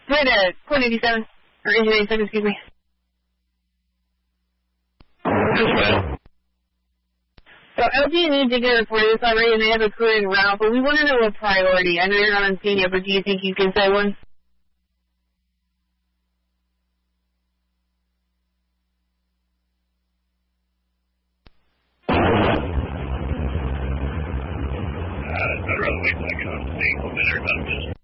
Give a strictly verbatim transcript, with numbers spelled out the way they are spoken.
Right at point eighty-seven, or engine eighty-seven, excuse me. Yes, ma'am. So L G needs to get reported this already, and they have a crew en route, but we want to know a priority. I know you're not on scene yet, but do you think you can say one? I'd rather wait till I get on scene. Hopefully they're done business.